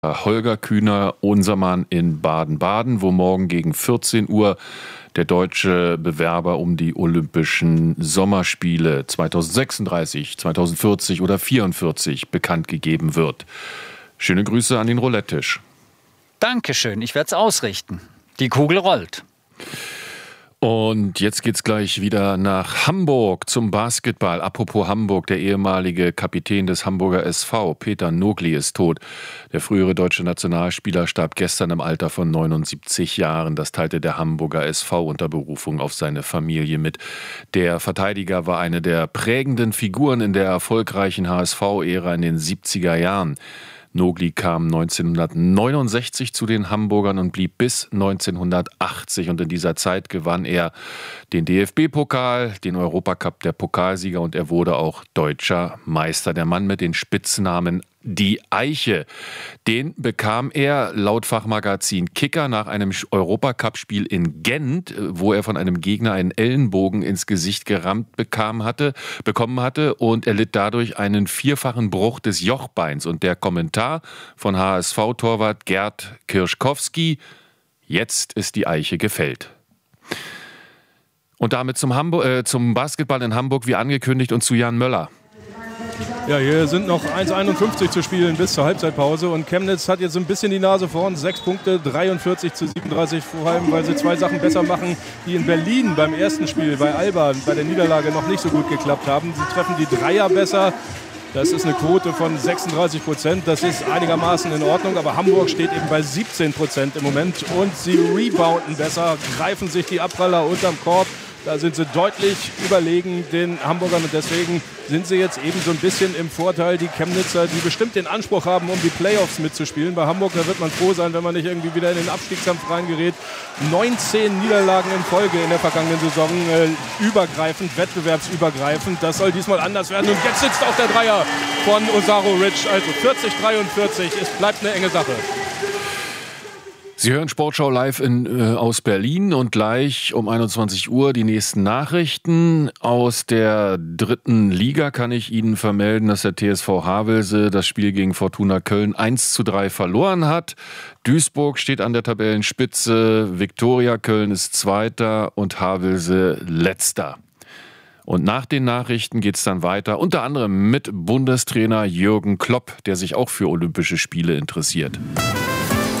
Holger Kühner, unser Mann in Baden-Baden, wo morgen gegen 14 Uhr der deutsche Bewerber um die Olympischen Sommerspiele 2036, 2040 oder 2044 bekannt gegeben wird. Schöne Grüße an den Roulette-Tisch. Dankeschön, ich werde es ausrichten. Die Kugel rollt. Und jetzt geht's gleich wieder nach Hamburg zum Basketball. Apropos Hamburg, der ehemalige Kapitän des Hamburger SV, Peter Nogli, ist tot. Der frühere deutsche Nationalspieler starb gestern im Alter von 79 Jahren. Das teilte der Hamburger SV unter Berufung auf seine Familie mit. Der Verteidiger war eine der prägenden Figuren in der erfolgreichen HSV-Ära in den 70er Jahren. Nogli kam 1969 zu den Hamburgern und blieb bis 1980. Und in dieser Zeit gewann er den DFB-Pokal, den Europacup der Pokalsieger und er wurde auch deutscher Meister. Der Mann mit den Spitznamen Die Eiche, den bekam er laut Fachmagazin Kicker nach einem Europacup-Spiel in Gent, wo er von einem Gegner einen Ellenbogen ins Gesicht gerammt bekommen hatte und er litt dadurch einen 4-fachen Bruch des Jochbeins. Und der Kommentar von HSV-Torwart Gerd Kirschkowski: Jetzt ist die Eiche gefällt. Und damit zum Basketball in Hamburg wie angekündigt und zu Jan Möller. Ja, hier sind noch 1,51 zu spielen bis zur Halbzeitpause und Chemnitz hat jetzt ein bisschen die Nase vorn. 6 Punkte, 43-37, vor allem, weil sie zwei Sachen besser machen, die in Berlin beim ersten Spiel bei Alba bei der Niederlage noch nicht so gut geklappt haben. Sie treffen die Dreier besser. Das ist eine Quote von 36%. Das ist einigermaßen in Ordnung, aber Hamburg steht eben bei 17% im Moment und sie rebounden besser, greifen sich die Abpraller unterm Korb. Da sind sie deutlich überlegen den Hamburgern und deswegen sind sie jetzt eben so ein bisschen im Vorteil. Die Chemnitzer, die bestimmt den Anspruch haben, um die Playoffs mitzuspielen. Bei Hamburg, da wird man froh sein, wenn man nicht irgendwie wieder in den Abstiegskampf reingerät. 19 Niederlagen in Folge in der vergangenen Saison, übergreifend, wettbewerbsübergreifend. Das soll diesmal anders werden. Und jetzt sitzt auch der Dreier von Osaro Rich. Also 40-43, es bleibt eine enge Sache. Sie hören Sportschau live aus Berlin und gleich um 21 Uhr die nächsten Nachrichten. Aus der 3. Liga kann ich Ihnen vermelden, dass der TSV Havelse das Spiel gegen Fortuna Köln 1:3 verloren hat. Duisburg steht an der Tabellenspitze, Viktoria Köln ist Zweiter und Havelse Letzter. Und nach den Nachrichten geht es dann weiter, unter anderem mit Bundestrainer Jürgen Klopp, der sich auch für Olympische Spiele interessiert.